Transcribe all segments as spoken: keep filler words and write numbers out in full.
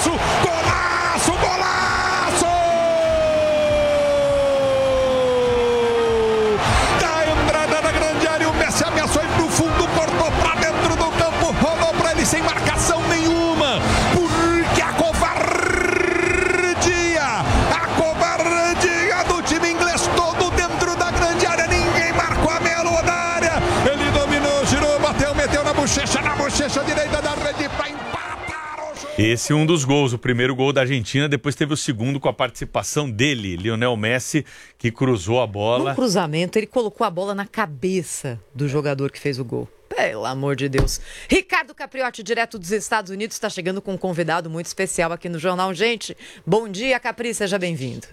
golaço, golaço, golaço! Da entrada da grande área, o Messi ameaçou ir pro fundo, cortou pra dentro do campo, rolou pra ele sem marcação nenhuma, porque a covardia, a covardia do time inglês todo dentro da grande área, ninguém marcou a meia lua da área, ele dominou, girou, bateu, meteu na bochecha, na bochecha direita da rede pra empatar o jogo. Esse é um dos gols, o primeiro gol da Argentina, depois teve o segundo com a participação dele, Lionel Messi, que cruzou a bola. No cruzamento, ele colocou a bola na cabeça do jogador que fez o gol. Pelo amor de Deus. Ricardo Capriotti, direto dos Estados Unidos, está chegando com um convidado muito especial aqui no Jornal. Gente, bom dia, Capri, seja bem-vindo.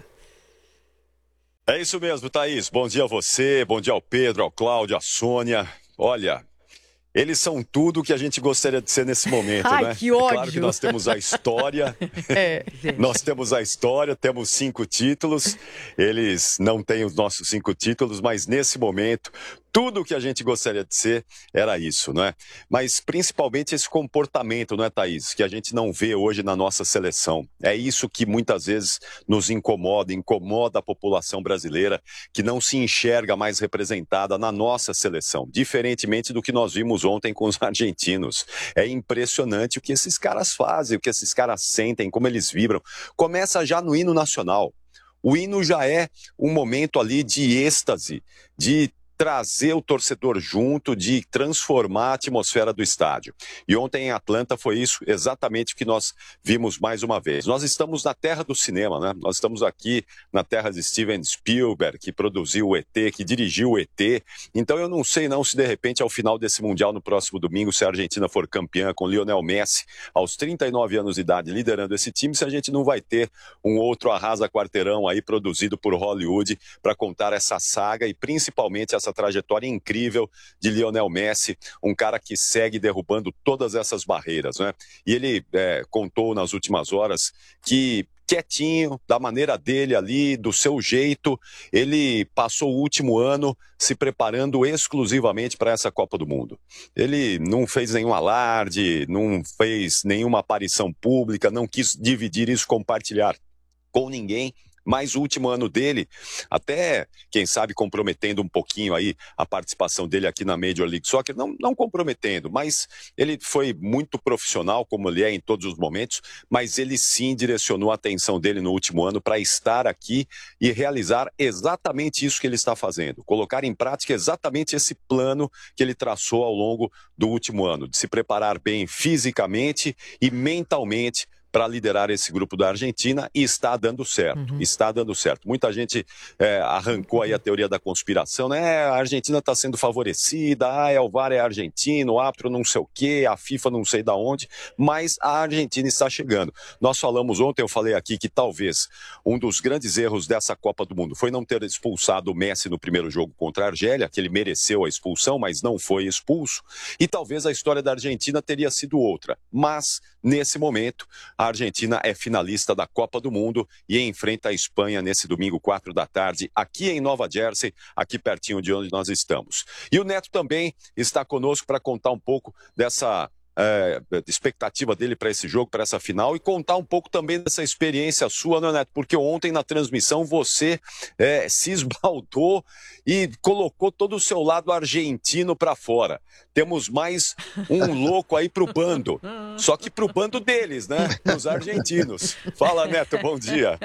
É isso mesmo, Thaís. Bom dia a você, bom dia ao Pedro, ao Cláudio, à Sônia. Olha, eles são tudo o que a gente gostaria de ser nesse momento, Ai, né? que ódio. É claro que nós temos a história, É, nós temos a história, temos cinco títulos, eles não têm os nossos cinco títulos, mas nesse momento, tudo o que a gente gostaria de ser era isso, não é? Mas principalmente esse comportamento, não é, Thaís? Que a gente não vê hoje na nossa seleção. É isso que muitas vezes nos incomoda, incomoda a população brasileira, que não se enxerga mais representada na nossa seleção, diferentemente do que nós vimos ontem com os argentinos. É impressionante o que esses caras fazem, o que esses caras sentem, como eles vibram. Começa já no hino nacional. O hino já é um momento ali de êxtase, de trazer o torcedor junto, de transformar a atmosfera do estádio. E ontem em Atlanta foi isso exatamente o que nós vimos mais uma vez. Nós estamos na terra do cinema, né? Nós estamos aqui na terra de Steven Spielberg, que produziu o E T, que dirigiu o E T. Então eu não sei não se de repente ao final desse Mundial, no próximo domingo, se a Argentina for campeã com Lionel Messi, aos trinta e nove anos de idade, liderando esse time, se a gente não vai ter um outro arrasa-quarteirão aí produzido por Hollywood para contar essa saga e principalmente essa trajetória incrível de Lionel Messi, um cara que segue derrubando todas essas barreiras, né? E ele é, contou nas últimas horas que quietinho, da maneira dele ali, do seu jeito, ele passou o último ano se preparando exclusivamente para essa Copa do Mundo. Ele não fez nenhum alarde, não fez nenhuma aparição pública, não quis dividir isso, compartilhar com ninguém. Mas o último ano dele, até, quem sabe, comprometendo um pouquinho aí a participação dele aqui na Major League Soccer, não, não comprometendo, mas ele foi muito profissional, como ele é em todos os momentos, mas ele sim direcionou a atenção dele no último ano para estar aqui e realizar exatamente isso que ele está fazendo, colocar em prática exatamente esse plano que ele traçou ao longo do último ano, de se preparar bem fisicamente e mentalmente para liderar esse grupo da Argentina, e está dando certo, uhum. está dando certo. Muita gente é, arrancou aí a teoria da conspiração, né? A Argentina está sendo favorecida, ah, é o V A R é argentino, o árbitro não sei o quê, a FIFA não sei da onde, mas a Argentina está chegando. Nós falamos ontem, eu falei aqui que talvez um dos grandes erros dessa Copa do Mundo foi não ter expulsado o Messi no primeiro jogo contra a Argélia, que ele mereceu a expulsão, mas não foi expulso, e talvez a história da Argentina teria sido outra, mas nesse momento a Argentina é finalista da Copa do Mundo e enfrenta a Espanha nesse domingo, quatro da tarde, aqui em Nova Jersey, aqui pertinho de onde nós estamos. E o Neto também está conosco para contar um pouco dessa é, expectativa dele para esse jogo, para essa final, e contar um pouco também dessa experiência sua, né, Neto? Porque ontem na transmissão você é, se esbaldou e colocou todo o seu lado argentino para fora. Temos mais um louco aí pro bando, só que pro bando deles, né? Os argentinos. Fala, Neto, bom dia.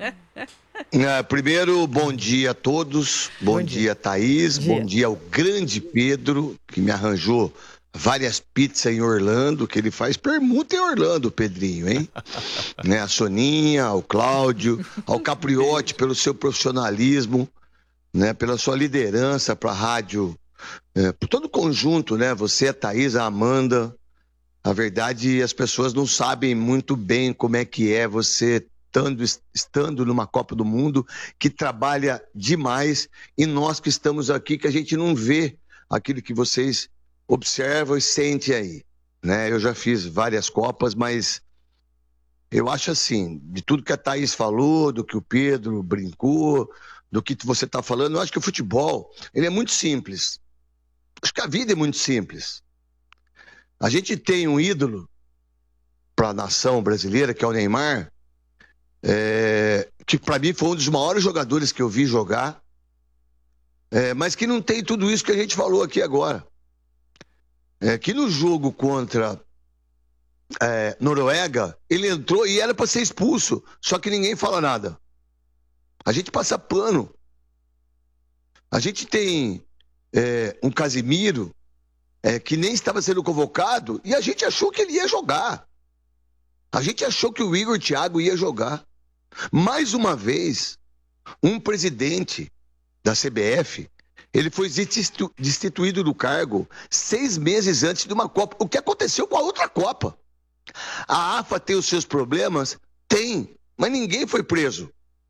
É, primeiro, bom dia a todos, bom, bom dia, dia Thaís, bom dia. bom dia ao grande Pedro, que me arranjou várias pizzas em Orlando, que ele faz permuta em Orlando, Pedrinho, hein? né? A Soninha, ao Cláudio, ao Capriotti pelo seu profissionalismo, né? Pela sua liderança para a rádio, é, por todo o conjunto, né? Você, a Thaís, a Amanda. Na verdade, as pessoas não sabem muito bem como é que é você estando, estando numa Copa do Mundo, que trabalha demais, e nós que estamos aqui, que a gente não vê aquilo que vocês observam e sentem aí, né? Eu já fiz várias Copas, mas eu acho assim, de tudo que a Thaís falou, do que o Pedro brincou, do que você está falando, eu acho que o futebol, ele é muito simples. Acho que a vida é muito simples. A gente tem um ídolo para a nação brasileira, que é o Neymar, é, que para mim foi um dos maiores jogadores que eu vi jogar, é, mas que não tem tudo isso que a gente falou aqui agora. É, que no jogo contra é, Noruega, ele entrou e era para ser expulso, só que ninguém fala nada. A gente passa pano. A gente tem é, um Casimiro é, que nem estava sendo convocado e a gente achou que ele ia jogar. A gente achou que o Igor Thiago ia jogar. Mais uma vez, um presidente da C B F, ele foi destitu- destituído do cargo seis meses antes de uma Copa. O que aconteceu com a outra Copa? A AFA tem os seus problemas? Tem, mas ninguém foi preso.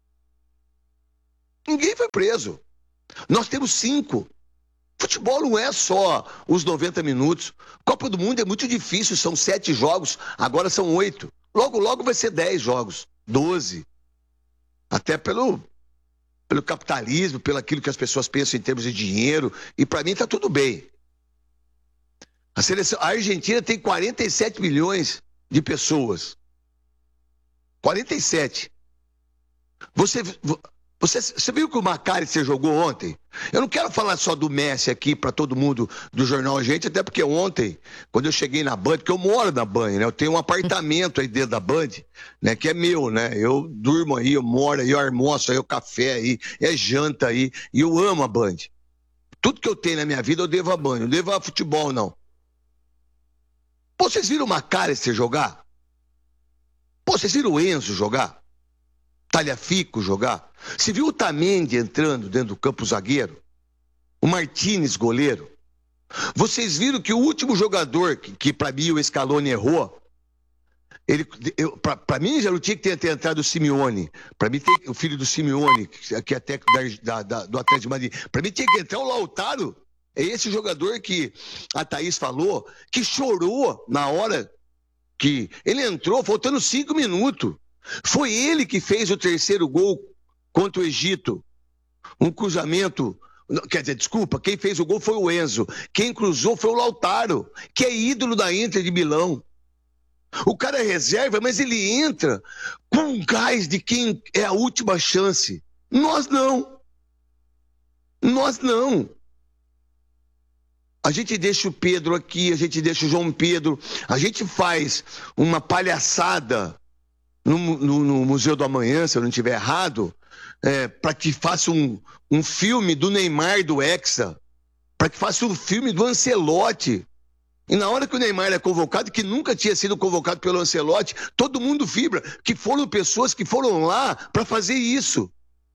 Ninguém foi preso. Nós temos cinco. Futebol não é só os noventa minutos. Copa do Mundo é muito difícil, são sete jogos, agora são oito. Logo, logo vai ser dez jogos, doze. Até pelo, pelo capitalismo, pelo aquilo que as pessoas pensam em termos de dinheiro. E para mim está tudo bem. A, seleção, a Argentina tem quarenta e sete milhões de pessoas. quarenta e sete. Você... Você, você viu que o McAllister jogou ontem? Eu não quero falar só do Messi aqui para todo mundo do Jornal Gente, até porque ontem, quando eu cheguei na Band, porque eu moro na Band, né? Eu tenho um apartamento aí dentro da Band, né? Que é meu, né? Eu durmo aí, eu moro aí, eu almoço aí, eu café aí, é janta aí, e eu amo a Band. Tudo que eu tenho na minha vida eu devo a Band, não devo a futebol, não. Pô, vocês viram o McAllister jogar? Pô, vocês viram o Enzo jogar? Talhafico jogar? Você viu o Tamendi entrando dentro do campo zagueiro? O Martínez goleiro? Vocês viram que o último jogador que, que para mim o Scaloni errou, ele, para mim já não tinha que ter, ter entrado o Simeone. Para mim tem o filho do Simeone, que é técnico da, da, do Atlético de Madrid. Para mim tinha que entrar o Lautaro. É esse jogador que a Thaís falou, que chorou na hora que ele entrou, faltando cinco minutos. Foi ele que fez o terceiro gol contra o Egito. Um cruzamento... Quer dizer, desculpa, quem fez o gol foi o Enzo. Quem cruzou foi o Lautaro, que é ídolo da Inter de Milão. O cara é reserva, mas ele entra com gás de quem é a última chance. Nós não. Nós não. A gente deixa o Pedro aqui, a gente deixa o João Pedro, a gente faz uma palhaçada No, no, no Museu do Amanhã, se eu não estiver errado, é, para que faça um, um filme do Neymar do Hexa, para que faça um filme do Ancelotti. E na hora que o Neymar é convocado, que nunca tinha sido convocado pelo Ancelotti, todo mundo vibra, que foram pessoas que foram lá para fazer isso.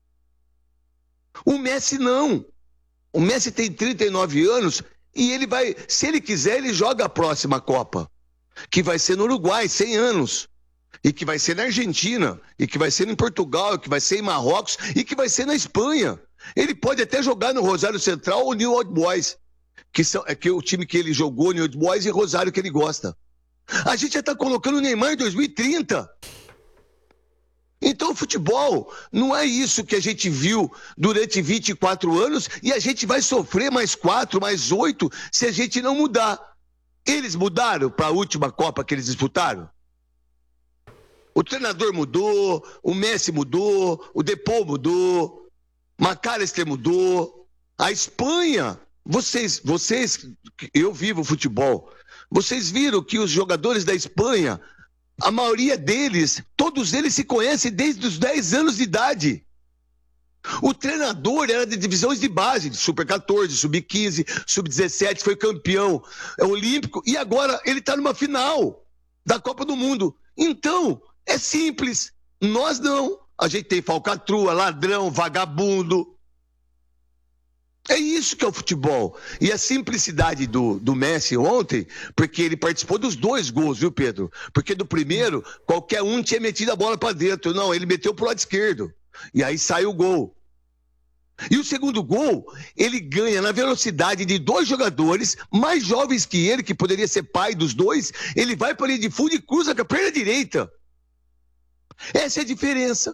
O Messi não. O Messi tem trinta e nove anos e ele vai, se ele quiser, ele joga a próxima Copa, que vai ser no Uruguai, cem anos. E que vai ser na Argentina, e que vai ser em Portugal, e que vai ser em Marrocos, e que vai ser na Espanha. Ele pode até jogar no Rosário Central ou New Old Boys, que, são, é que é o time que ele jogou, New Old Boys e Rosário, que ele gosta. A gente já está colocando o Neymar em dois mil e trinta. Então o futebol não é isso que a gente viu durante vinte e quatro anos, e a gente vai sofrer mais quatro, mais oito, se a gente não mudar. Eles mudaram para a última Copa que eles disputaram? O treinador mudou, o Messi mudou, o Depou mudou, McAllister mudou. A Espanha, vocês, vocês, eu vivo futebol, vocês viram que os jogadores da Espanha, a maioria deles, todos eles se conhecem desde os dez anos de idade. O treinador era de divisões de base, de Super quatorze, Sub quinze, Sub dezessete, foi campeão olímpico e agora ele está numa final da Copa do Mundo. Então... é simples, nós não. A gente tem falcatrua, ladrão, vagabundo. É isso que é o futebol. E a simplicidade do, do Messi ontem, porque ele participou dos dois gols, viu, Pedro? Porque do primeiro, qualquer um tinha metido a bola para dentro. Não, ele meteu pro lado esquerdo. E aí sai o gol. E o segundo gol, ele ganha na velocidade de dois jogadores mais jovens que ele, que poderia ser pai dos dois. Ele vai para a linha de fundo e cruza com a perna direita. Essa é a diferença.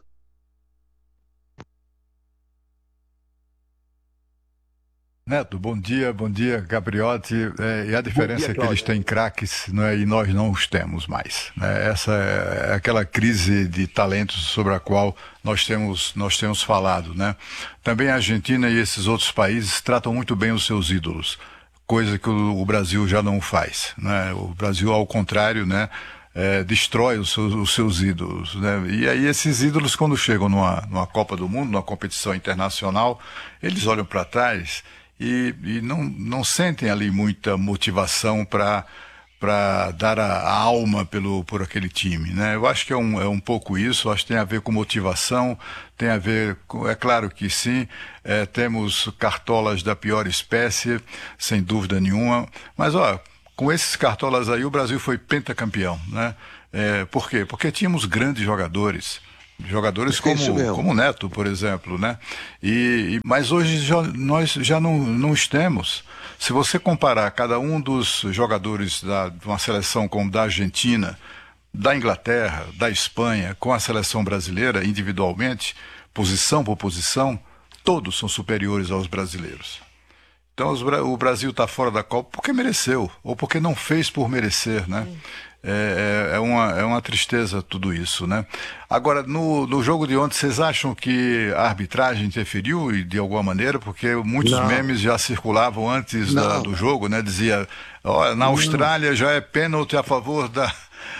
Neto, bom dia, bom dia, Gabriotti. É, e a diferença dia, é que eles têm craques, né, e nós não os temos mais. Né? Essa é aquela crise de talentos sobre a qual nós temos, nós temos falado. Né? Também a Argentina e esses outros países tratam muito bem os seus ídolos, coisa que o, o Brasil já não faz. Né? O Brasil, ao contrário, né, é, destrói os seus, os seus ídolos. Né? E aí esses ídolos, quando chegam numa, numa Copa do Mundo, numa competição internacional, eles olham para trás e, e não, não sentem ali muita motivação para para dar a, a alma pelo, por aquele time, né? Eu acho que é um, é um pouco isso, acho que tem a ver com motivação, tem a ver com, é claro que sim, é, temos cartolas da pior espécie, sem dúvida nenhuma, mas ó, com esses cartolas aí o Brasil foi pentacampeão, né? É, por quê? Porque tínhamos grandes jogadores, jogadores como, como o Neto, por exemplo, né? E, e, mas hoje já, nós já não, não temos. Se você comparar cada um dos jogadores da, de uma seleção como da Argentina, da Inglaterra, da Espanha, com a seleção brasileira individualmente, posição por posição, todos são superiores aos brasileiros. Então os, o Brasil está fora da Copa porque mereceu, ou porque não fez por merecer, né? É, é, é, uma, é uma tristeza tudo isso, né? Agora, no, no jogo de ontem, vocês acham que a arbitragem interferiu de alguma maneira? Porque muitos não. memes já circulavam antes da, do jogo, né? Dizia, ó, na Austrália já é pênalti a favor da,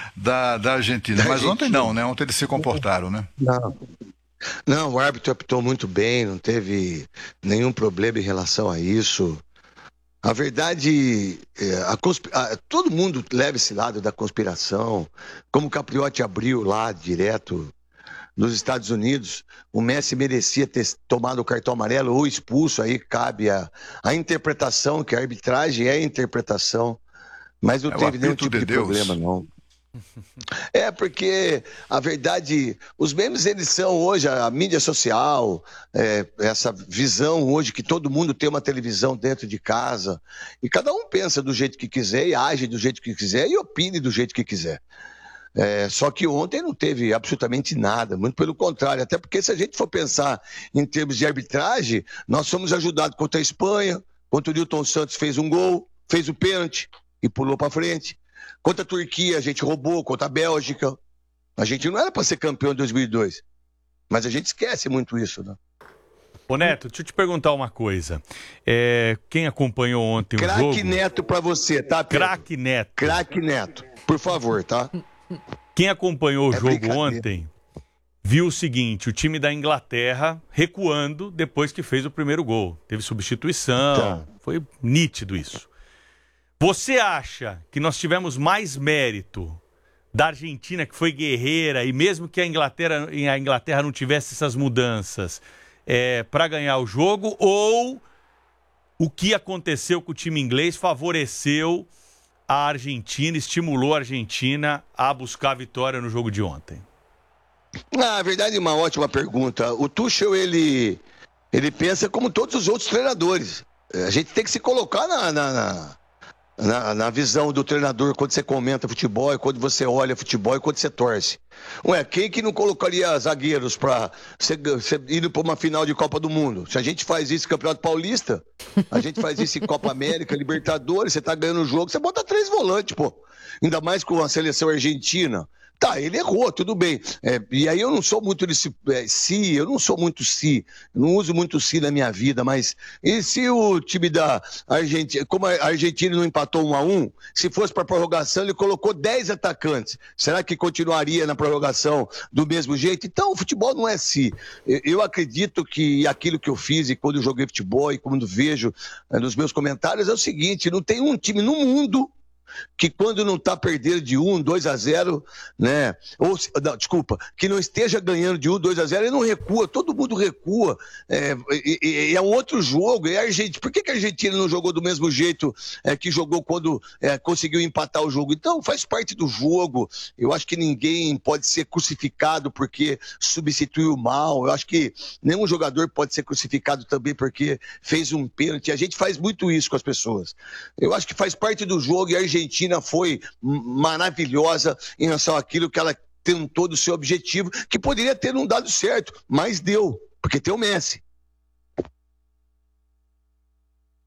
da, da Argentina. Mas ontem não, né? Ontem eles se comportaram, né? Não. Não, o árbitro apitou muito bem, não teve nenhum problema em relação a isso. A verdade, a consp... a, todo mundo leva esse lado da conspiração. Como o Capriotti abriu lá direto nos Estados Unidos, o Messi merecia ter tomado o cartão amarelo ou expulso, aí cabe a, a interpretação, que a arbitragem é a interpretação, mas não é teve nenhum tipo de, de problema, não. É, porque a verdade, os memes eles são hoje a mídia social, é, essa visão hoje que todo mundo tem uma televisão dentro de casa e cada um pensa do jeito que quiser e age do jeito que quiser e opine do jeito que quiser. É, só que ontem não teve absolutamente nada, muito pelo contrário, até porque se a gente for pensar em termos de arbitragem, nós fomos ajudados contra a Espanha, contra o Nilton Santos fez um gol, fez o pênalti e pulou para frente. Contra a Turquia, a gente roubou, contra a Bélgica. A gente não era para ser campeão em dois mil e dois. Mas a gente esquece muito isso, né? Ô Neto, deixa eu te perguntar uma coisa. É, quem acompanhou ontem o jogo... Craque Neto para você, tá, Pedro? Craque Neto. Craque Neto, por favor, tá? Quem acompanhou o é jogo ontem viu o seguinte, o time da Inglaterra recuando depois que fez o primeiro gol. Teve substituição, tá. Foi nítido isso. Você acha que nós tivemos mais mérito da Argentina, que foi guerreira, e mesmo que a Inglaterra, a Inglaterra não tivesse essas mudanças, é, para ganhar o jogo, ou o que aconteceu com o time inglês favoreceu a Argentina, estimulou a Argentina a buscar a vitória no jogo de ontem? Na verdade, uma ótima pergunta. O Tuchel, ele, ele pensa como todos os outros treinadores. A gente tem que se colocar na... na, na... Na, na visão do treinador quando você comenta futebol e quando você olha futebol e quando você torce. Ué, quem que não colocaria zagueiros para ir para uma final de Copa do Mundo? Se a gente faz isso em Campeonato Paulista, a gente faz isso em Copa América, Libertadores, você tá ganhando o jogo, você bota três volantes, pô. Ainda mais com a seleção argentina. Tá, ele errou, tudo bem. É, e aí eu não sou muito desse é, si, eu não sou muito si, eu não uso muito si na minha vida, mas e se o time da Argentina, como a Argentina não empatou um a um, se fosse para prorrogação, ele colocou dez atacantes. Será que continuaria na prorrogação do mesmo jeito? Então, o futebol não é si. Eu, eu acredito que aquilo que eu fiz e quando eu joguei futebol e quando vejo é, nos meus comentários é o seguinte, não tem um time no mundo que quando não está perdendo de um, dois a zero, né? Ou, não, desculpa, que não esteja ganhando de um, dois a zero, ele não recua, todo mundo recua. É, é, é um outro jogo. É a Argentina. Por que, que a Argentina não jogou do mesmo jeito é, que jogou quando é, conseguiu empatar o jogo? Então, faz parte do jogo. Eu acho que ninguém pode ser crucificado porque substituiu mal. Eu acho que nenhum jogador pode ser crucificado também porque fez um pênalti. A gente faz muito isso com as pessoas. Eu acho que faz parte do jogo e a Argentina A Argentina foi maravilhosa em relação àquilo que ela tentou do seu objetivo, que poderia ter não dado certo, mas deu, porque tem o Messi.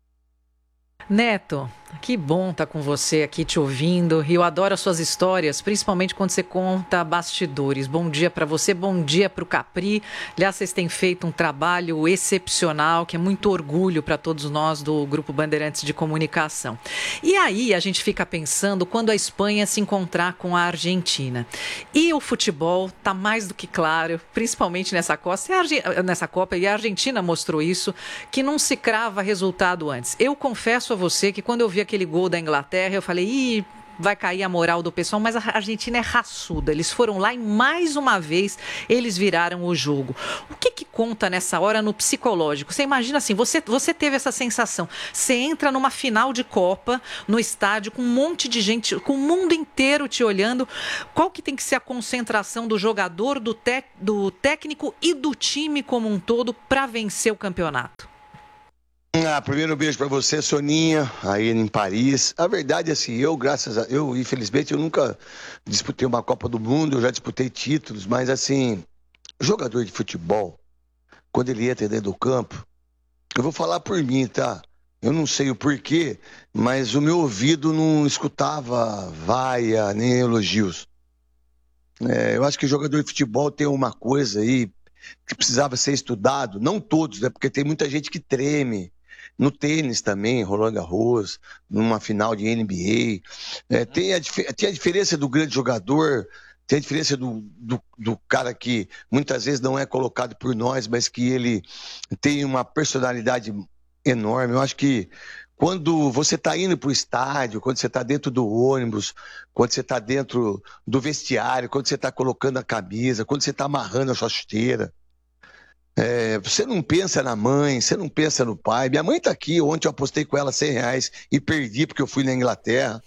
Neto, que bom estar com você aqui te ouvindo. E eu adoro as suas histórias, principalmente quando você conta bastidores. Bom dia para você, bom dia para o Capri. Aliás, vocês têm feito um trabalho excepcional, que é muito orgulho para todos nós do Grupo Bandeirantes de Comunicação. E aí a gente fica pensando quando a Espanha se encontrar com a Argentina. E o futebol está mais do que claro, principalmente nessa Copa, nessa Copa, e a Argentina mostrou isso, que não se crava resultado antes. Eu confesso a você que quando eu vi aquele gol da Inglaterra, eu falei, ih, vai cair a moral do pessoal, mas a Argentina é raçuda. Eles foram lá e mais uma vez eles viraram o jogo. O que que conta nessa hora no psicológico? Você imagina assim, você, você teve essa sensação, você entra numa final de Copa, no estádio, com um monte de gente, com o mundo inteiro te olhando. Qual que tem que ser a concentração do jogador, do, te, do técnico e do time como um todo para vencer o campeonato? Ah, primeiro um beijo pra você, Soninha, aí em Paris. A verdade é assim, eu, graças a... Eu, infelizmente, eu nunca disputei uma Copa do Mundo, eu já disputei títulos, mas assim, jogador de futebol, quando ele entra dentro do campo, eu vou falar por mim, tá? Eu não sei o porquê, mas o meu ouvido não escutava vaia, nem elogios. É, eu acho que jogador de futebol tem uma coisa aí que precisava ser estudado, não todos, né? Porque tem muita gente que treme. No tênis também, Roland Garros, numa final de N B A. É, tem, a, tem a diferença do grande jogador, tem a diferença do, do, do cara que muitas vezes não é colocado por nós, mas que ele tem uma personalidade enorme. Eu acho que quando você está indo para o estádio, quando você está dentro do ônibus, quando você está dentro do vestiário, quando você está colocando a camisa, quando você está amarrando a sua chuteira, É, você não pensa na mãe, você não pensa no pai. Minha mãe tá aqui, ontem eu apostei com ela cem reais e perdi porque eu fui na Inglaterra.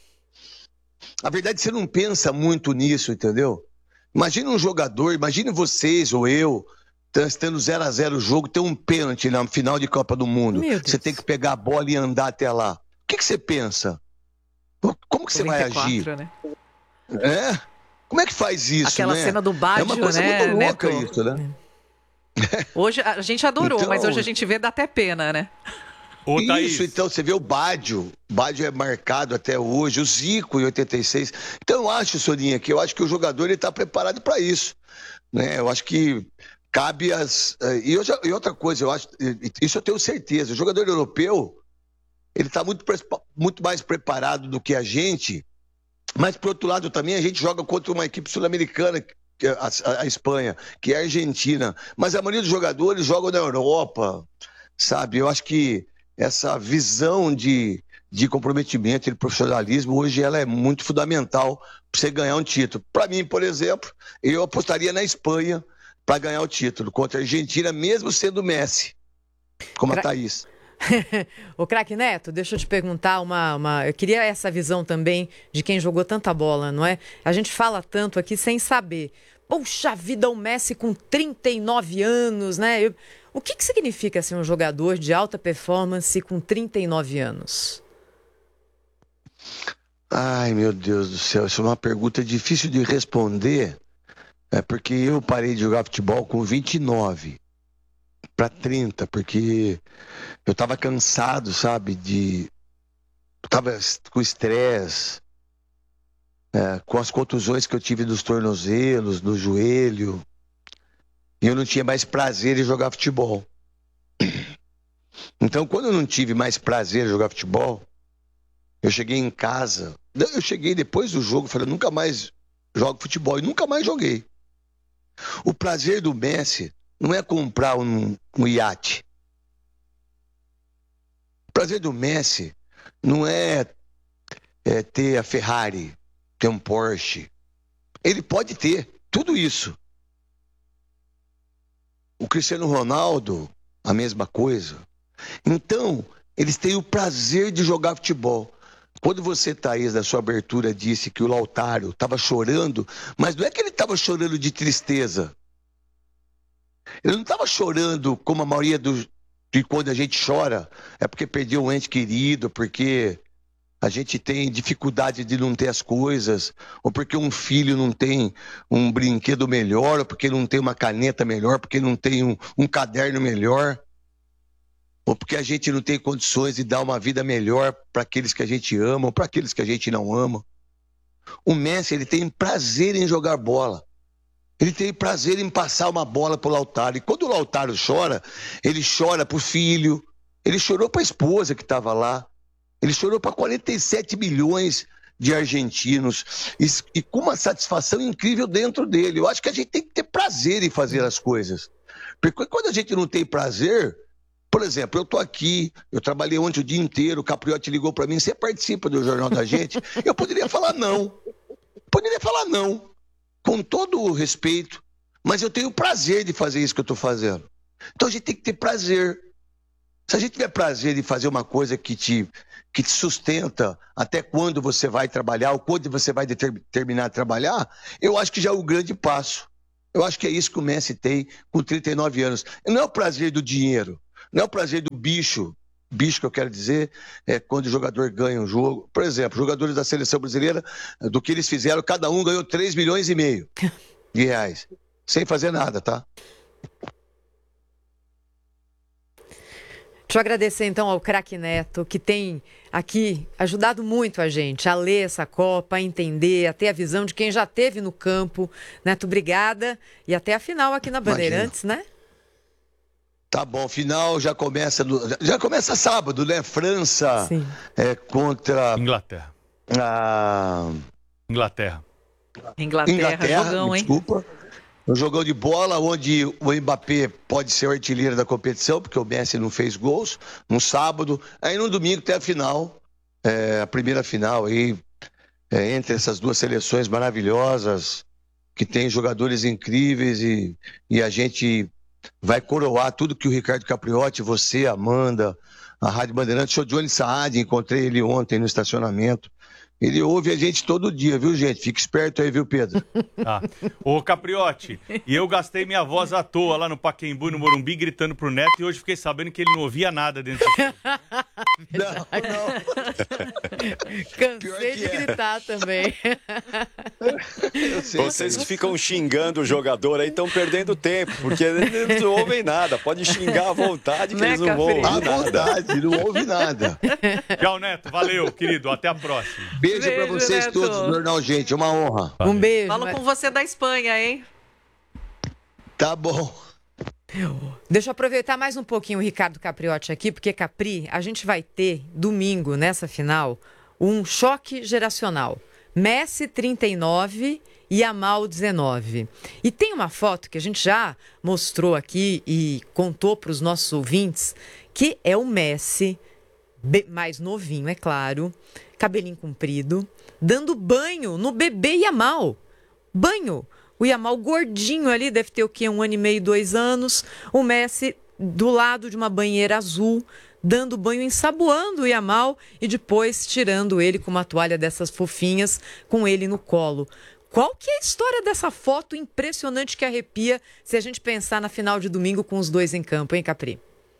A verdade, você não pensa muito nisso, entendeu? Imagina um jogador, imagine vocês ou eu, estando zero a zero o jogo, ter um pênalti na final de Copa do Mundo. Você tem que pegar a bola e andar até lá. O que, que você pensa? Como que você vai agir? Né? É? Como é que faz isso, Aquela né? cena do Baggio, é uma coisa né, muito louca Neto? isso, né? Hoje a gente adorou, então, mas hoje a gente vê, dá até pena, né? Ô, isso, então, você vê o Baggio, o Baggio é marcado até hoje, o Zico em oitenta e seis. Então eu acho, Soninha, que eu acho que o jogador está preparado para isso, né? Eu acho que cabe as... E, eu já... e outra coisa, eu acho, isso eu tenho certeza, o jogador europeu, ele está muito, muito mais preparado do que a gente, mas por outro lado também a gente joga contra uma equipe sul-americana, A, a Espanha, que é a Argentina, mas a maioria dos jogadores jogam na Europa, sabe? Eu acho que essa visão de, de comprometimento, de profissionalismo, hoje ela é muito fundamental para você ganhar um título. Para mim, por exemplo, eu apostaria na Espanha para ganhar o título contra a Argentina, mesmo sendo Messi, como a Thaís. Ô, craque Neto, deixa eu te perguntar uma, uma... Eu queria essa visão também de quem jogou tanta bola, não é? A gente fala tanto aqui sem saber. Poxa vida, o Messi com trinta e nove anos, né? Eu... O que, que significa ser um jogador de alta performance com trinta e nove anos? Ai, meu Deus do céu, isso é uma pergunta difícil de responder, é porque eu parei de jogar futebol com vinte e nove para trinta, porque eu tava cansado, sabe, de... Eu tava com estresse, é, com as contusões que eu tive dos tornozelos, do joelho, e eu não tinha mais prazer em jogar futebol. Então, quando eu não tive mais prazer em jogar futebol, eu cheguei em casa, eu cheguei depois do jogo, falei, nunca mais jogo futebol, e nunca mais joguei. O prazer do Messi não é comprar um, um iate. O prazer do Messi não é, é ter a Ferrari, ter um Porsche. Ele pode ter tudo isso. O Cristiano Ronaldo, a mesma coisa. Então, eles têm o prazer de jogar futebol. Quando você, Thaís, na sua abertura, disse que o Lautaro estava chorando, mas não é que ele estava chorando de tristeza. Ele não estava chorando como a maioria do, de quando a gente chora, é porque perdeu um ente querido, porque a gente tem dificuldade de não ter as coisas, ou porque um filho não tem um brinquedo melhor, ou porque não tem uma caneta melhor, porque não tem um, um caderno melhor. ou porque a gente não tem condições de dar uma vida melhor para aqueles que a gente ama ou para aqueles que a gente não ama. O Messi, ele tem prazer em jogar bola. Ele tem prazer em passar uma bola para o Lautaro. E quando o Lautaro chora, ele chora para o filho, ele chorou para a esposa que estava lá, ele chorou para quarenta e sete milhões de argentinos, e, e com uma satisfação incrível dentro dele. Eu acho que a gente tem que ter prazer em fazer as coisas. Porque quando a gente não tem prazer, por exemplo, eu estou aqui, eu trabalhei ontem o dia inteiro, o Capriotti ligou para mim, você participa do Jornal da Gente? Eu poderia falar não. Poderia falar não, com todo o respeito, mas eu tenho prazer de fazer isso que eu estou fazendo. Então a gente tem que ter prazer. Se a gente tiver prazer de fazer uma coisa que te, que te sustenta até quando você vai trabalhar, ou quando você vai deter, terminar de trabalhar, eu acho que já é o grande passo. Eu acho que é isso que o Messi tem com trinta e nove anos. Não é o prazer do dinheiro, não é o prazer do bicho. Bicho que eu quero dizer é quando o jogador ganha um jogo. Por exemplo, jogadores da seleção brasileira, do que eles fizeram, cada um ganhou três milhões e meio de reais. Sem fazer nada, tá? Deixa eu agradecer então ao craque Neto, que tem aqui ajudado muito a gente a ler essa Copa, a entender, a ter a visão de quem já esteve no campo. Neto, obrigada. E até a final aqui na Bandeirantes, Imagina. Né? Tá bom, final já começa no, já começa sábado, né? França é, contra Inglaterra. A... Inglaterra. Inglaterra, Inglaterra, jogão, hein? Desculpa. Um jogão de bola onde o Mbappé pode ser o artilheiro da competição, porque o Messi não fez gols, no sábado. Aí no domingo tem a final, é, a primeira final aí, é, entre essas duas seleções maravilhosas, que tem jogadores incríveis e, e a gente vai coroar tudo que o Ricardo Capriotti, você, Amanda, a Rádio Bandeirantes, o Johnny Saad, encontrei ele ontem no estacionamento. Ele ouve a gente todo dia, viu, gente? Fica esperto aí, viu, Pedro? Tá. Ô, Capriotti, e eu gastei minha voz à toa lá no Pacaembu, no Morumbi, gritando pro Neto, e hoje fiquei sabendo que ele não ouvia nada dentro do Não, não. Cansei de é. gritar também. Vocês que ficam xingando o jogador aí estão perdendo tempo, porque eles não ouvem nada. Pode xingar à vontade que Né, eles não vão ouvir À nada. vontade, não ouve nada. Tchau, Neto. Valeu, querido. Até a próxima. Beijo, Beijo, pra vocês Neto. todos do Jornal Gente, uma honra. Um beijo. Falo mas... com você da Espanha, hein? Tá bom. Deixa eu aproveitar mais um pouquinho o Ricardo Capriotti aqui, porque, Capri, a gente vai ter, domingo, nessa final, um choque geracional. Messi, trinta e nove, e Yamal, dezenove. E tem uma foto que a gente já mostrou aqui e contou para os nossos ouvintes, que é o Messi, mais novinho, é claro, cabelinho comprido, dando banho no bebê Yamal. Banho! O Yamal gordinho ali, deve ter o quê? Um ano e meio, dois anos. O Messi do lado de uma banheira azul, dando banho, ensaboando o Yamal e depois tirando ele com uma toalha dessas fofinhas, com ele no colo. Qual que é a história dessa foto impressionante que arrepia se a gente pensar na final de domingo com os dois em campo, hein, Capri?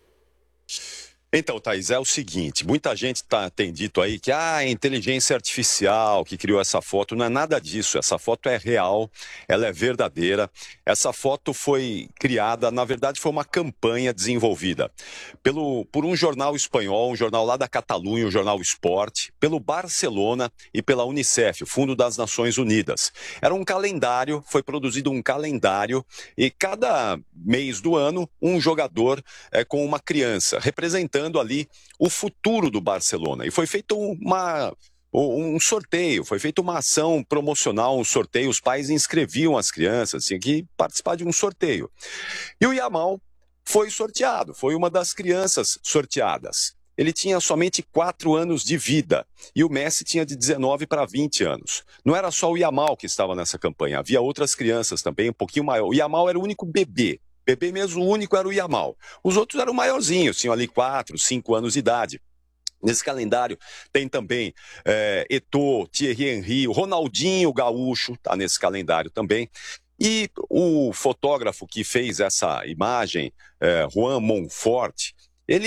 Então, Thaís, é o seguinte, muita gente tá, tem dito aí que ah, a inteligência artificial que criou essa foto, não é nada disso, essa foto é real, ela é verdadeira, essa foto foi criada, na verdade foi uma campanha desenvolvida pelo, por um jornal espanhol, um jornal lá da Catalunha, o jornal Sport, pelo Barcelona e pela Unicef, o Fundo das Nações Unidas. Era um calendário, foi produzido um calendário e cada mês do ano um jogador é, com uma criança, representando ali o futuro do Barcelona. E foi feito uma, um sorteio, foi feita uma ação promocional, um sorteio, os pais inscreviam as crianças, tinha que participar de um sorteio. E o Yamal foi sorteado, foi uma das crianças sorteadas. Ele tinha somente quatro anos de vida e o Messi tinha de dezenove para vinte anos. Não era só o Yamal que estava nessa campanha, havia outras crianças também, um pouquinho maior. O Yamal era o único bebê. Bebê mesmo, o único era o Yamal. Os outros eram maiorzinhos, tinham ali quatro, cinco anos de idade. Nesse calendário tem também é, Eto'o, Thierry Henry, o Ronaldinho Gaúcho, tá nesse calendário também. E o fotógrafo que fez essa imagem, é, Juan Monfort, ele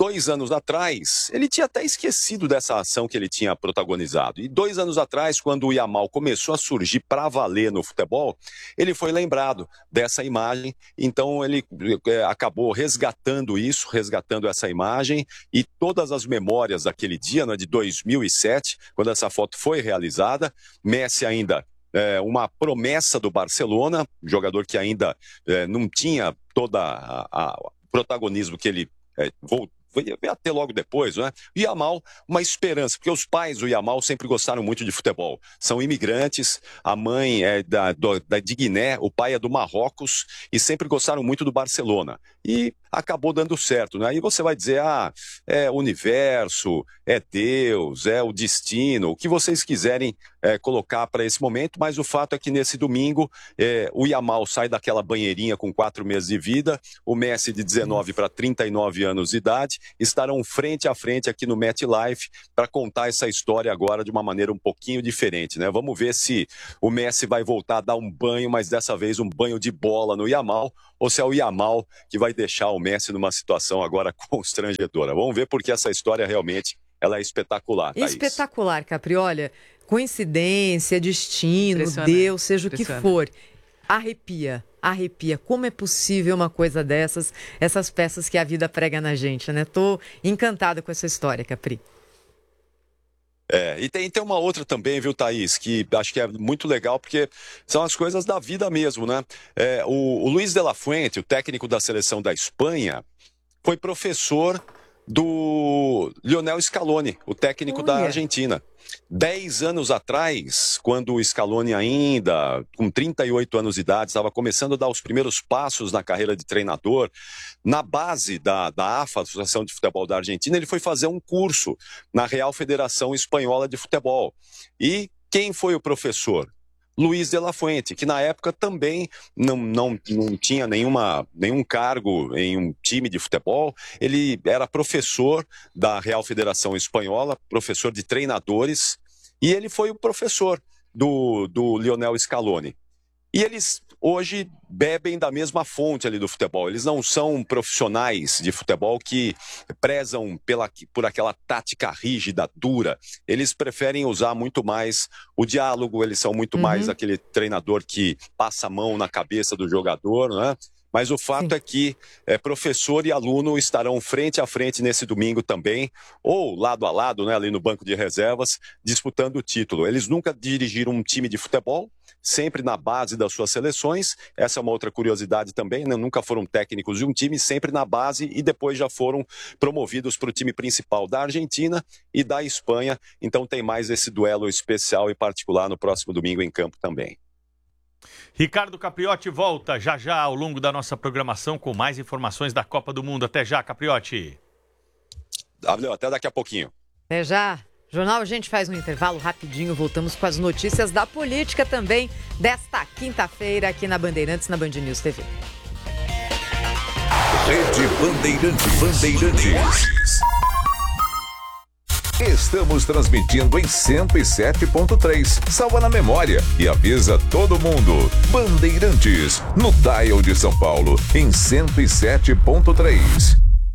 dois anos atrás, ele tinha até esquecido dessa ação que ele tinha protagonizado. E dois anos atrás, quando o Yamal começou a surgir para valer no futebol, ele foi lembrado dessa imagem. Então ele é, acabou resgatando isso, resgatando essa imagem e todas as memórias daquele dia, né, de dois mil e sete, quando essa foto foi realizada. Messi ainda é, uma promessa do Barcelona, jogador que ainda é, não tinha todo o protagonismo que ele é, voltou. Veio até logo depois, né? O Yamal, uma esperança, porque os pais do Yamal sempre gostaram muito de futebol. São imigrantes, a mãe é da, do, da de Guiné, o pai é do Marrocos, e sempre gostaram muito do Barcelona. E acabou dando certo, né? Aí você vai dizer, ah, é o universo, é Deus, é o destino, o que vocês quiserem é, colocar para esse momento, mas o fato é que nesse domingo é, o Yamal sai daquela banheirinha com quatro meses de vida, o Messi de dezenove para trinta e nove anos de idade, estarão frente a frente aqui no MetLife para contar essa história agora de uma maneira um pouquinho diferente, né? Vamos ver se o Messi vai voltar a dar um banho, mas dessa vez um banho de bola no Yamal, ou se é o Yamal que vai deixar o Messi numa situação agora constrangedora. Vamos ver, porque essa história realmente ela é espetacular, Thaís. Espetacular, Capri. Olha, coincidência, destino, Deus, seja o que for. Arrepia, arrepia. Como é possível uma coisa dessas, essas peças que a vida prega na gente, né? Tô encantada com essa história, Capri. É, e tem, tem uma outra também, viu, Thaís, que acho que é muito legal, porque são as coisas da vida mesmo, né? É, o, o Luiz de la Fuente, o técnico da seleção da Espanha, foi professor do Lionel Scaloni, o técnico Olha. da Argentina. Dez anos atrás, quando o Scaloni ainda, com trinta e oito anos de idade, estava começando a dar os primeiros passos na carreira de treinador, na base da, da A F A, Associação de Futebol da Argentina, ele foi fazer um curso na Real Federação Espanhola de Futebol. E quem foi o professor? Luiz de la Fuente, que na época também não, não, não tinha nenhuma, nenhum cargo em um time de futebol. Ele era professor da Real Federação Espanhola, professor de treinadores, e ele foi o professor do, do Lionel Scaloni. E eles hoje bebem da mesma fonte ali do futebol. Eles não são profissionais de futebol que prezam pela, por aquela tática rígida, dura. Eles preferem usar muito mais o diálogo, eles são muito uhum. mais aquele treinador que passa a mão na cabeça do jogador, né? Mas o fato Sim. é que é, professor e aluno estarão frente a frente nesse domingo também, ou lado a lado, né, ali no banco de reservas, disputando o título. Eles nunca dirigiram um time de futebol, sempre na base das suas seleções. Essa é uma outra curiosidade também, né? Nunca foram técnicos de um time, sempre na base, e depois já foram promovidos para o time principal da Argentina e da Espanha. Então tem mais esse duelo especial e particular no próximo domingo em campo também. Ricardo Capriotti volta já já ao longo da nossa programação com mais informações da Copa do Mundo. Até já, Capriotti. Até daqui a pouquinho. Até já. Jornal, a gente faz um intervalo rapidinho, voltamos com as notícias da política também desta quinta-feira aqui na Bandeirantes, na Band News T V. Rede Bandeirantes. Bandeirantes. Estamos transmitindo em cento e sete ponto três. Salva na memória e avisa todo mundo. Bandeirantes, no dial de São Paulo, em cento e sete ponto três.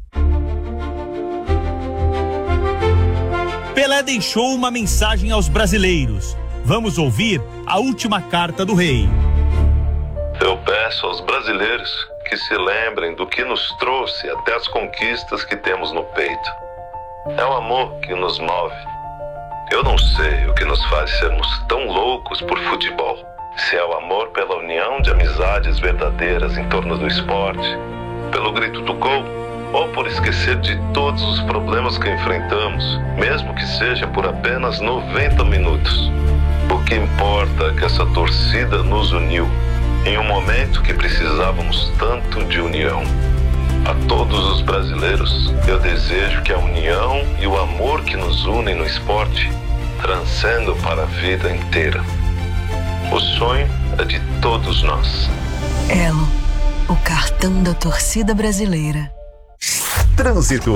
Pelé deixou uma mensagem aos brasileiros. Vamos ouvir a última carta do rei. Eu peço aos brasileiros que se lembrem do que nos trouxe até as conquistas que temos no peito. É o amor que nos move. Eu não sei o que nos faz sermos tão loucos por futebol. Se é o amor pela união de amizades verdadeiras em torno do esporte, pelo grito do gol, ou por esquecer de todos os problemas que enfrentamos, mesmo que seja por apenas noventa minutos. O que importa é que essa torcida nos uniu em um momento que precisávamos tanto de união. A todos os brasileiros, eu desejo que a união e o amor que nos unem no esporte transcendam para a vida inteira. O sonho é de todos nós. Elo, o cartão da torcida brasileira. Trânsito.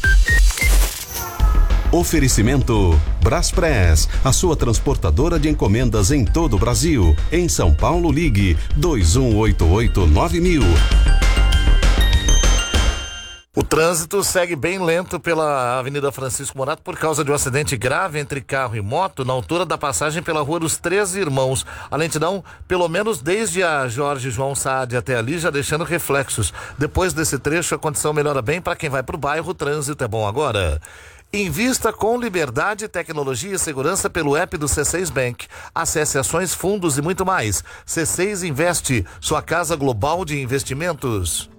Oferecimento Braspress, a sua transportadora de encomendas em todo o Brasil. Em São Paulo, ligue dois um oito oito nove mil. trânsito segue bem lento pela Avenida Francisco Morato por causa de um acidente grave entre carro e moto na altura da passagem pela Rua dos Três Irmãos. A lentidão, pelo menos desde a Jorge João Saad até ali, já deixando reflexos. Depois desse trecho, a condição melhora bem para quem vai para o bairro. O trânsito é bom agora. Invista com liberdade, tecnologia e segurança pelo app do C seis Bank. Acesse ações, fundos e muito mais. C seis Investe, sua casa global de investimentos.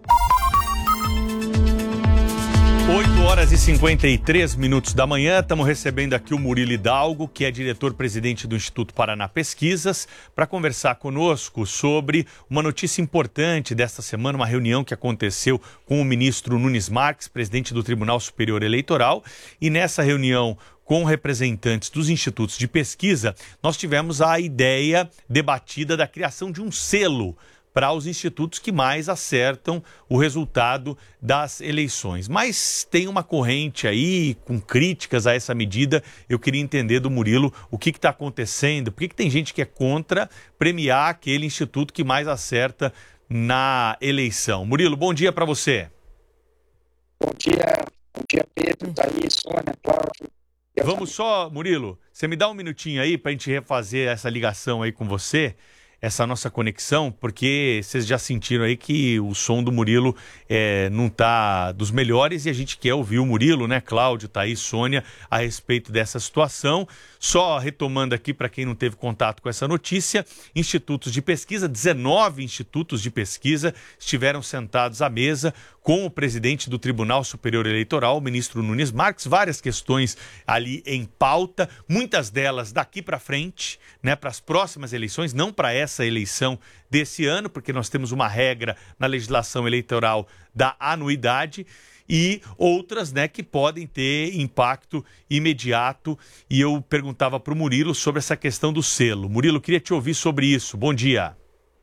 oito horas e cinquenta e três minutos da manhã, estamos recebendo aqui o Murilo Hidalgo, que é diretor-presidente do Instituto Paraná Pesquisas, para conversar conosco sobre uma notícia importante desta semana, uma reunião que aconteceu com o ministro Nunes Marques, presidente do Tribunal Superior Eleitoral, e nessa reunião com representantes dos institutos de pesquisa, nós tivemos a ideia debatida da criação de um selo para os institutos que mais acertam o resultado das eleições. Mas tem uma corrente aí com críticas a essa medida. Eu queria entender do Murilo o que está acontecendo, por que, que tem gente que é contra premiar aquele instituto que mais acerta na eleição. Murilo, bom dia para você. Bom dia, bom dia Pedro, Thaís, Sônia, Cláudio. Vamos só, Murilo, você me dá um minutinho aí para a gente refazer essa ligação aí com você? Essa nossa conexão, porque vocês já sentiram aí que o som do Murilo é, não tá dos melhores e a gente quer ouvir o Murilo, né, Cláudio, Thaís, Sônia, a respeito dessa situação. Só retomando aqui para quem não teve contato com essa notícia, institutos de pesquisa, dezenove institutos de pesquisa estiveram sentados à mesa com o presidente do Tribunal Superior Eleitoral, o ministro Nunes Marques, várias questões ali em pauta, muitas delas daqui para frente, né, para as próximas eleições, não para essa eleição desse ano, porque nós temos uma regra na legislação eleitoral da anuidade, e outras, né, que podem ter impacto imediato. E eu perguntava para o Murilo sobre essa questão do selo. Murilo, queria te ouvir sobre isso. Bom dia.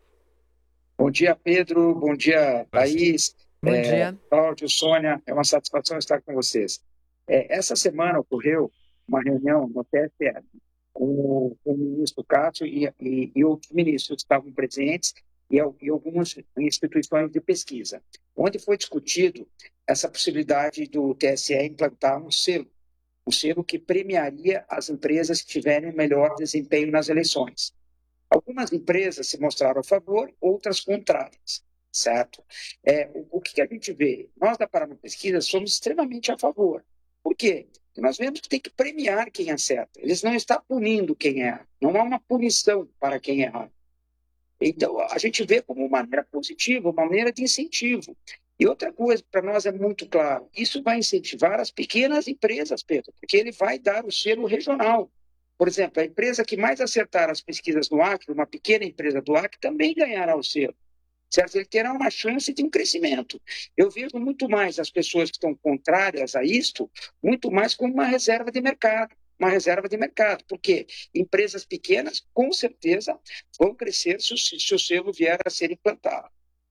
Bom dia, Pedro. Bom dia, Thaís. Bom é, dia. Cláudio, Sônia. É uma satisfação estar com vocês. É, essa semana ocorreu uma reunião no T S E com o, com o ministro Cássio e, e, e outros ministros que estavam presentes e, e algumas instituições de pesquisa, onde foi discutido essa possibilidade do T S E implantar um selo, um selo que premiaria as empresas que tiverem melhor desempenho nas eleições. Algumas empresas se mostraram a favor, outras contrárias, certo? É, o, o que a gente vê? Nós da Paraná Pesquisa somos extremamente a favor. Por quê? Porque nós vemos que tem que premiar quem acerta. Eles não estão punindo quem erra. Não há uma punição para quem erra. Então, a gente vê como uma maneira positiva, uma maneira de incentivo. E outra coisa, para nós é muito claro, isso vai incentivar as pequenas empresas, Pedro, porque ele vai dar o selo regional. Por exemplo, a empresa que mais acertar as pesquisas no Acre, uma pequena empresa do Acre, também ganhará o selo. Certo? Ele terá uma chance de um crescimento. Eu vejo muito mais as pessoas que estão contrárias a isto, muito mais como uma reserva de mercado. Uma reserva de mercado, porque empresas pequenas, com certeza, vão crescer se o, se o selo vier a ser implantado.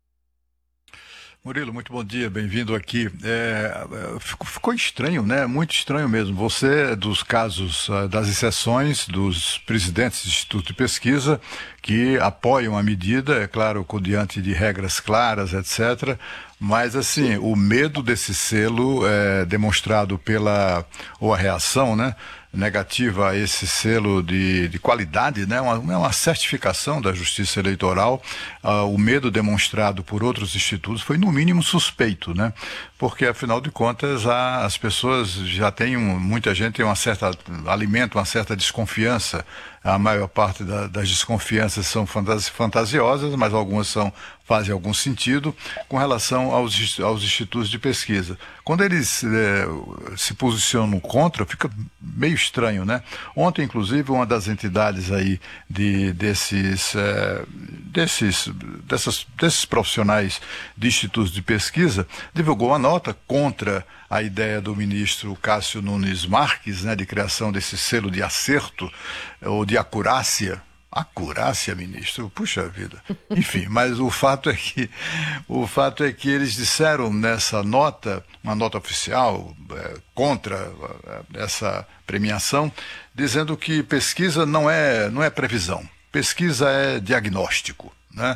Murilo, muito bom dia, bem-vindo aqui. É, ficou, ficou estranho, né? Muito estranho mesmo. Você, dos casos, das exceções dos presidentes do Instituto de Pesquisa, que apoiam a medida, é claro, diante de regras claras, etcétera, mas, assim, o medo desse selo é demonstrado pela, ou a reação, né, negativa a esse selo de, de qualidade, né, uma, uma certificação da Justiça Eleitoral, uh, o medo demonstrado por outros institutos foi, no mínimo, suspeito, né, porque, afinal de contas, a, as pessoas já têm, um, muita gente tem uma certa, alimenta uma certa desconfiança. A maior parte da, das desconfianças são fantasi, fantasiosas, mas algumas são, fazem algum sentido com relação aos, aos institutos de pesquisa. Quando eles é, se posicionam contra, fica meio estranho, né? Ontem, inclusive, uma das entidades aí de, desses, é, desses, dessas, desses profissionais de institutos de pesquisa divulgou uma nota contra a ideia do ministro Cássio Nunes Marques, né, de criação desse selo de acerto ou de acurácia. Acurácia, ministro? Puxa vida. Enfim, mas o fato é que o fato é que eles disseram nessa nota, uma nota oficial é, contra é, essa premiação, dizendo que pesquisa não é, não é previsão, pesquisa é diagnóstico, né?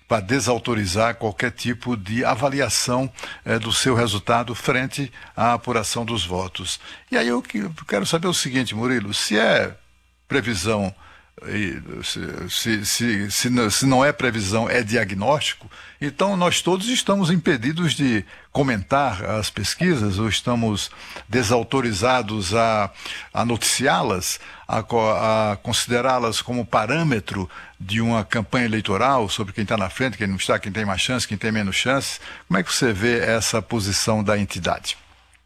para desautorizar qualquer tipo de avaliação eh, do seu resultado frente à apuração dos votos. E aí eu que- quero saber o seguinte, Murilo, se é previsão, e se, se, se, se, não, se não é previsão, é diagnóstico, então nós todos estamos impedidos de comentar as pesquisas, ou estamos desautorizados a, a noticiá-las, a, co- a considerá-las como parâmetro de uma campanha eleitoral sobre quem está na frente, quem não está, quem tem mais chance, quem tem menos chance. Como é que você vê essa posição da entidade?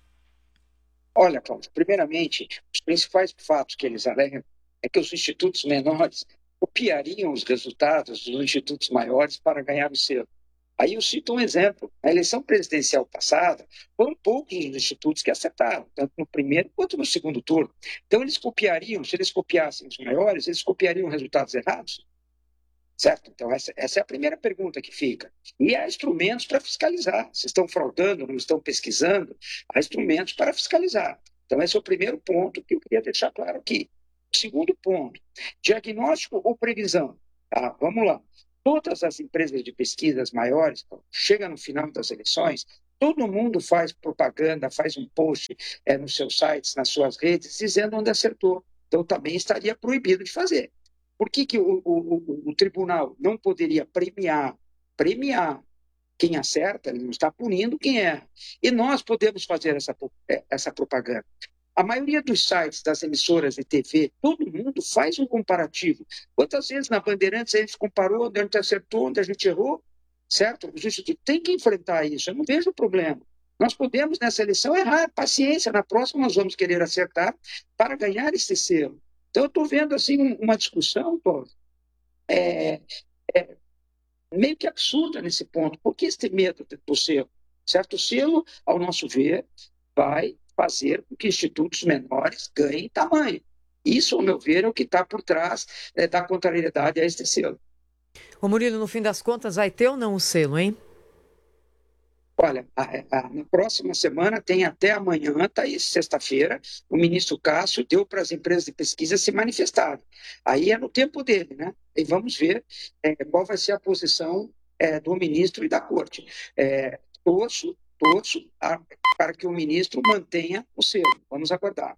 Olha, Cláudio, primeiramente, os principais fatos que eles alegam é que os institutos menores copiariam os resultados dos institutos maiores para ganhar o selo. Aí eu cito um exemplo. Na eleição presidencial passada, foram poucos os institutos que acertaram, tanto no primeiro quanto no segundo turno. Então, eles copiariam, se eles copiassem os maiores, eles copiariam resultados errados. Certo? Então, essa, essa é a primeira pergunta que fica. E há instrumentos para fiscalizar. Se estão fraudando, não estão pesquisando, há instrumentos para fiscalizar. Então, esse é o primeiro ponto que eu queria deixar claro aqui. O segundo ponto, diagnóstico ou previsão. Tá? Vamos lá. Todas as empresas de pesquisas maiores, chega no final das eleições, todo mundo faz propaganda, faz um post é, nos seus sites, nas suas redes, dizendo onde acertou. Então, também estaria proibido de fazer. Por que, que o, o, o, o tribunal não poderia premiar, premiar quem acerta, ele não está punindo quem erra. E nós podemos fazer essa, essa propaganda. A maioria dos sites das emissoras de T V, todo mundo faz um comparativo. Quantas vezes na Bandeirantes a gente comparou onde a gente acertou, onde a gente errou, certo? Os institutos têm que enfrentar isso, eu não vejo problema. Nós podemos, nessa eleição, errar, paciência, na próxima nós vamos querer acertar para ganhar esse selo. Então, eu estou vendo assim uma discussão, Paulo, é, é, meio que absurda nesse ponto. Por que esse medo do selo? Certo? O selo, ao nosso ver, vai fazer com que institutos menores ganhem tamanho. Isso, ao meu ver, é o que está por trás é, da contrariedade a este selo. Ô Murilo, no fim das contas, vai ter ou não o selo, hein? Olha, a, a, na próxima semana tem até amanhã, tá aí, sexta-feira, o ministro Cássio deu para as empresas de pesquisa se manifestarem. Aí é no tempo dele, né? E vamos ver é, qual vai ser a posição é, do ministro e da corte. É, torço, torço a, para que o ministro mantenha o selo. Vamos aguardar.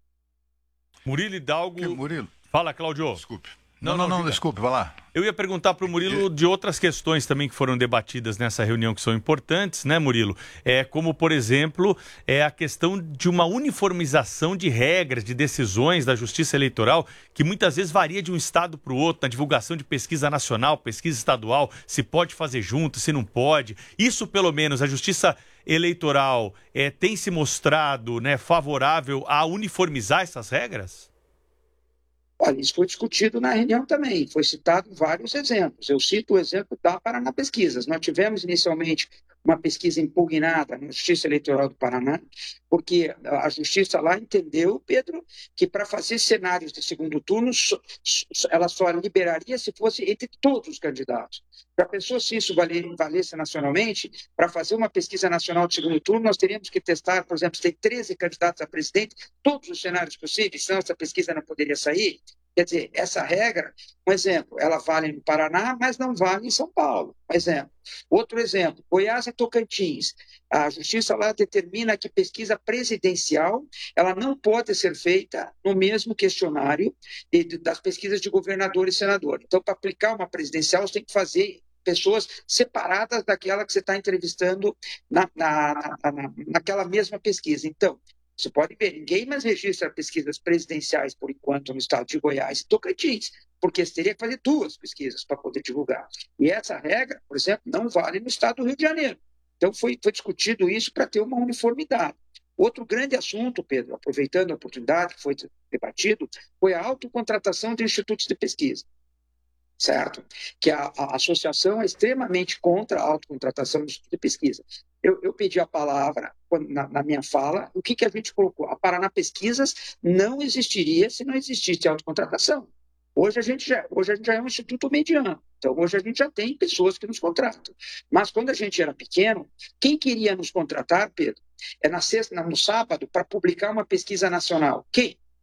Murilo Hidalgo... Que, Murilo? Fala, Cláudio. Desculpe. Não, não, não, não desculpe, vai lá. Eu ia perguntar para o Murilo de outras questões também que foram debatidas nessa reunião que são importantes, né, Murilo? É, como, por exemplo, é a questão de uma uniformização de regras, de decisões da Justiça Eleitoral, que muitas vezes varia de um estado para o outro, na divulgação de pesquisa nacional, pesquisa estadual, se pode fazer junto, se não pode. Isso, pelo menos, a Justiça Eleitoral é, tem se mostrado, né, favorável a uniformizar essas regras? Olha, isso foi discutido na reunião também, foi citado vários exemplos. Eu cito o exemplo da Paraná Pesquisas. Nós tivemos inicialmente uma pesquisa impugnada na Justiça Eleitoral do Paraná, porque a Justiça lá entendeu, Pedro, que para fazer cenários de segundo turno, ela só liberaria se fosse entre todos os candidatos. Para a pessoa, se isso valesse nacionalmente, para fazer uma pesquisa nacional de segundo turno, nós teríamos que testar, por exemplo, se tem treze candidatos a presidente, todos os cenários possíveis, senão essa pesquisa não poderia sair. Quer dizer, essa regra, um exemplo, ela vale no Paraná, mas não vale em São Paulo. Um exemplo. Outro exemplo, Goiás e Tocantins. A Justiça lá determina que pesquisa presidencial ela não pode ser feita no mesmo questionário das pesquisas de governador e senador. Então, para aplicar uma presidencial, você tem que fazer pessoas separadas daquela que você está entrevistando na, na, na, naquela mesma pesquisa. Então, você pode ver, ninguém mais registra pesquisas presidenciais, por enquanto, no estado de Goiás e Tocantins, porque você teria que fazer duas pesquisas para poder divulgar. E essa regra, por exemplo, não vale no estado do Rio de Janeiro. Então, foi, foi discutido isso para ter uma uniformidade. Outro grande assunto, Pedro, aproveitando a oportunidade que foi debatido, foi a autocontratação de institutos de pesquisa. Certo? Que a, a associação é extremamente contra a autocontratação de institutos de pesquisa. Eu, eu pedi a palavra na, na minha fala, o que, que a gente colocou? A Paraná Pesquisas não existiria se não existisse autocontratação. Hoje a, gente já, hoje a gente já é um instituto mediano, então hoje a gente já tem pessoas que nos contratam. Mas quando a gente era pequeno, quem queria nos contratar, Pedro, é na sexta, no sábado, para publicar uma pesquisa nacional. Quem?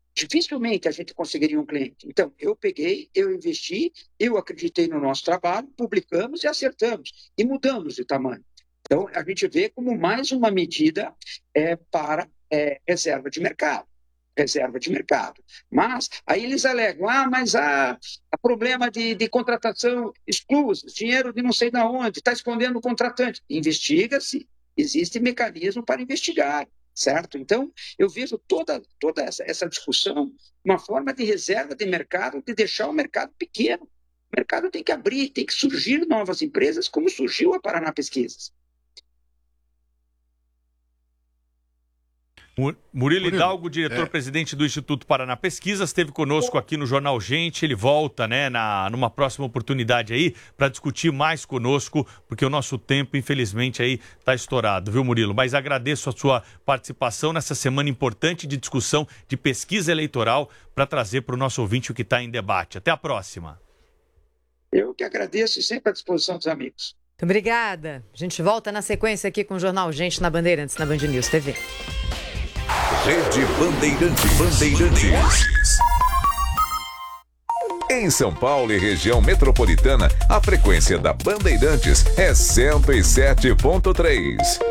Dificilmente a gente conseguiria um cliente. Então, eu peguei, eu investi, eu acreditei no nosso trabalho, publicamos e acertamos, e mudamos de tamanho. Então, a gente vê como mais uma medida é, para é, reserva de mercado. Reserva de mercado. Mas, aí eles alegam, ah, mas há, há problema de, de contratação exclusa, dinheiro de não sei de onde, está escondendo o contratante. Investiga-se, existe mecanismo para investigar, certo? Então, eu vejo toda, toda essa, essa discussão uma forma de reserva de mercado, de deixar o mercado pequeno. O mercado tem que abrir, tem que surgir novas empresas, como surgiu a Paraná Pesquisas. Murilo Hidalgo, diretor-presidente é. do Instituto Paraná Pesquisas, esteve conosco aqui no Jornal Gente. Ele volta, né, na, numa próxima oportunidade aí para discutir mais conosco, porque o nosso tempo, infelizmente, aí está estourado, viu, Murilo? Mas agradeço a sua participação nessa semana importante de discussão de pesquisa eleitoral para trazer para o nosso ouvinte o que está em debate. Até a próxima. Eu que agradeço e sempre à disposição dos amigos. Muito obrigada. A gente volta na sequência aqui com o Jornal Gente na Bandeirantes, na Band News T V. Rede Bandeirantes. Bandeirantes. Em São Paulo e região metropolitana, a frequência da Bandeirantes é cento e sete ponto três.